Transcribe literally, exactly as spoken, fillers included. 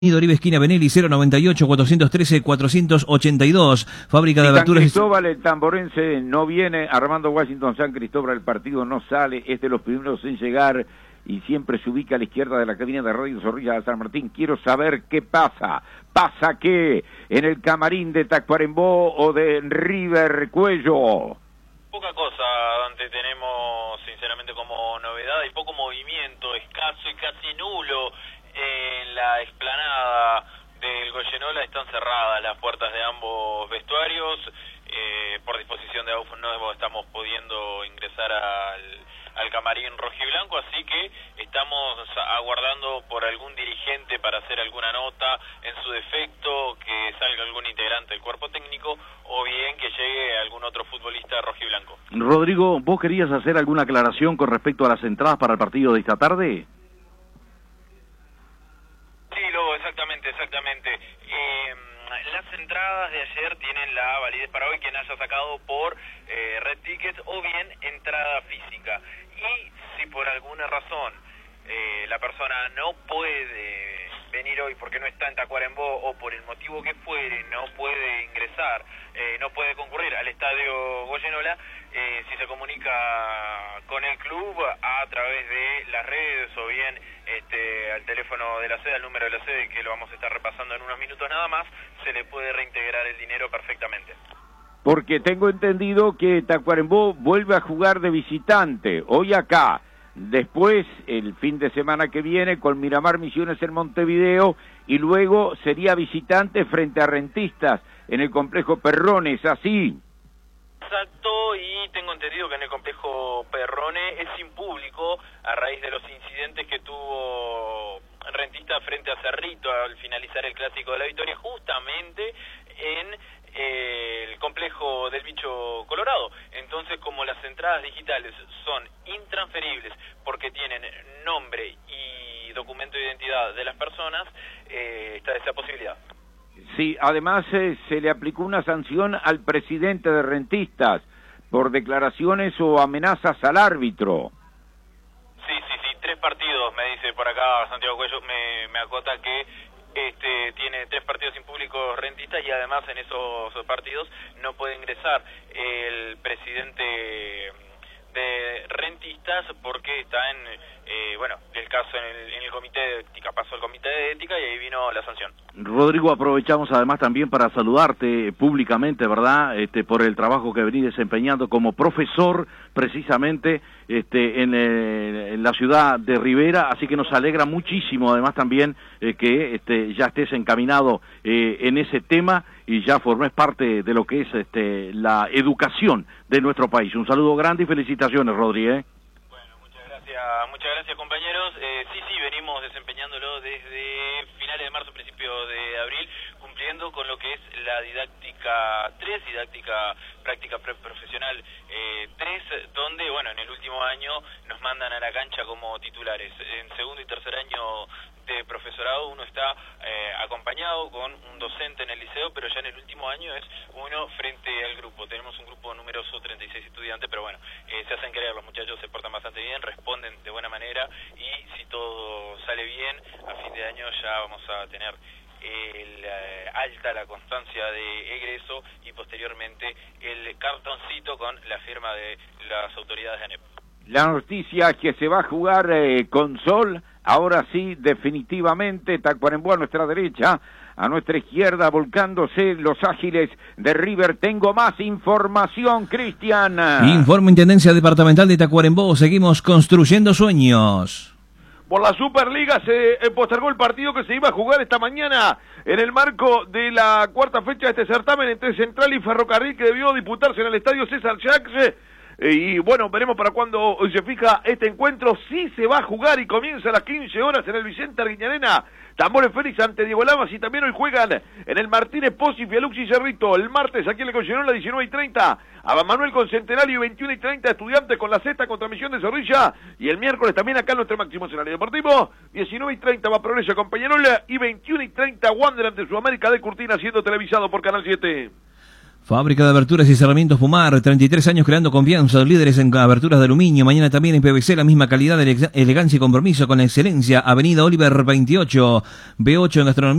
Oribe esquina Benelli cero noventa y ocho cuatrocientos trece cuatrocientos ochenta y dos, fábrica de San aberturas. Cristóbal, el tamborense no viene, Armando Washington San Cristóbal, el partido no sale, es de los primeros en llegar y siempre se ubica a la izquierda de la cabina de Radio Zorrilla de San Martín. Quiero saber qué pasa, ¿pasa qué en el camarín de Tacuarembó o de River Cuello? Poca cosa, Dante, tenemos sinceramente como novedad y poco movimiento, escaso y casi nulo. En la explanada del Goyenola están cerradas las puertas de ambos vestuarios. Eh, por disposición de A U F no estamos pudiendo ingresar al, al camarín rojiblanco, así que estamos aguardando por algún dirigente para hacer alguna nota, en su defecto que salga algún integrante del cuerpo técnico o bien que llegue algún otro futbolista rojiblanco. Rodrigo, ¿vos querías hacer alguna aclaración con respecto a las entradas para el partido de esta tarde? Exactamente, exactamente. Eh, las entradas de ayer tienen la validez para hoy, quien haya sacado por eh, Red Tickets o bien entrada física. Y si por alguna razón eh, la persona no puede venir hoy porque no está en Tacuarembó o por el motivo que fuere, no puede ingresar, eh, no puede concurrir al estadio Goyenola, eh, si se comunica con el club a través de las redes o bien este, al teléfono de la sede, al número de la sede que lo vamos a estar repasando en unos minutos nada más, se le puede reintegrar el dinero perfectamente. Porque tengo entendido que Tacuarembó vuelve a jugar de visitante, hoy acá, después el fin de semana que viene con Miramar Misiones en Montevideo y luego sería visitante frente a Rentistas en el complejo Perrones, así. Exacto, y tengo entendido que en el complejo Perrone es sin público a raíz de los incidentes que tuvo Rentistas frente a Cerrito al finalizar el Clásico de la Victoria, justamente en eh, el complejo del Bicho Colorado. Entonces, como las entradas digitales son intransferibles porque tienen nombre y documento de identidad de las personas, eh, está esa posibilidad. Sí, además eh, se le aplicó una sanción al presidente de Rentistas por declaraciones o amenazas al árbitro. Sí, sí, sí, tres partidos, me dice por acá Santiago Cuello, me, me acota que este tiene tres partidos sin público Rentistas y además en esos partidos no puede ingresar el presidente de Rentistas porque está en, eh, bueno, el caso en el, en el comité de ética, pasó al comité de ética y ahí vino la sanción. Rodrigo, aprovechamos además también para saludarte públicamente, ¿verdad?, este, por el trabajo que venís desempeñando como profesor precisamente este, en, eh, en la ciudad de Rivera, así que nos alegra muchísimo además también eh, que este, ya estés encaminado eh, en ese tema y ya formes parte de lo que es este, la educación de nuestro país. Un saludo grande y felicitaciones, Rodri, ¿eh? Bueno, muchas gracias, muchas gracias compañeros. Eh, sí, sí, venimos desempeñándolo desde finales de marzo, principio de abril, cumpliendo con lo que es la didáctica tres, didáctica práctica profesional eh, tres, donde, bueno, en el último año nos mandan a la cancha como titulares. En segundo y tercer año de profesorado uno está eh, acompañado con un docente en el liceo, pero ya en el último año es uno frente al grupo. Tenemos un grupo numeroso, treinta y seis estudiantes, pero bueno, eh, se hacen querer, los muchachos se portan bastante bien, responden de buena manera y si todo sale bien, a fin de año ya vamos a tener el, eh, alta la constancia de egreso y posteriormente el cartoncito con la firma de las autoridades de ANEP. La noticia es que se va a jugar eh, con sol, ahora sí, definitivamente, Tacuarembó a nuestra derecha, a nuestra izquierda, volcándose los ágiles de River. Tengo más información, Cristian. Informe Intendencia Departamental de Tacuarembó, seguimos construyendo sueños. Por la Superliga se eh, postergó el partido que se iba a jugar esta mañana en el marco de la cuarta fecha de este certamen entre Central y Ferrocarril que debió disputarse en el estadio César Jacques. Y bueno, veremos para cuándo se fija este encuentro. Sí se va a jugar y comienza a las quince horas en el Vicente Arguiñarena. Tambores Félix ante Diego Lamas y también hoy juegan en el Martínez Pozzi, Fialux y Cerrito. El martes aquí en el Goyenola diecinueve y treinta. A Manuel con Centenario y veintiuno y treinta Estudiantes con la sexta contra Misión de Zorrilla. Y el miércoles también acá en nuestro máximo escenario deportivo. diecinueve y treinta va Progreso con Peñarol y veintiuno y treinta Wander ante Sudamérica de Curtina siendo televisado por Canal siete. Fábrica de aberturas y cerramientos Pumar, treinta y tres años creando confianza, líderes en aberturas de aluminio, mañana también en P V C, la misma calidad, ele- elegancia y compromiso con la excelencia. Avenida Oliver veintiocho, B ocho en gastronomía.